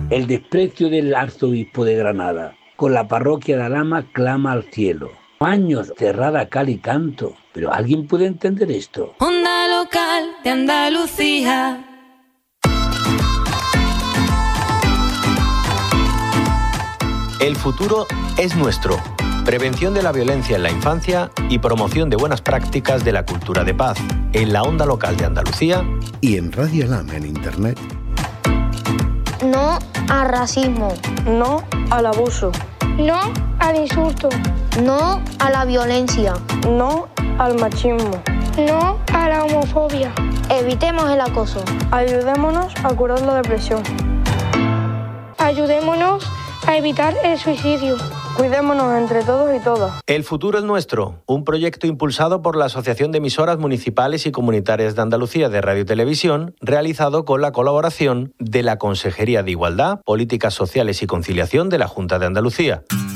El desprecio del arzobispo de Granada con la parroquia de Alhama clama al cielo. Años cerrada cal y canto. ¿Pero alguien puede entender esto? Onda local de Andalucía. El futuro es nuestro. Prevención de la violencia en la infancia y promoción de buenas prácticas de la cultura de paz. En la Onda Local de Andalucía y en Radio Alhama en Internet. No al racismo. No al abuso. No al insulto. No a la violencia. No al machismo. No a la homofobia. Evitemos el acoso. Ayudémonos a curar la depresión. Ayudémonos a evitar el suicidio. Cuidémonos entre todos y todas. El futuro es nuestro, un proyecto impulsado por la Asociación de Emisoras Municipales y Comunitarias de Andalucía de Radio y Televisión, realizado con la colaboración de la Consejería de Igualdad, Políticas Sociales y Conciliación de la Junta de Andalucía.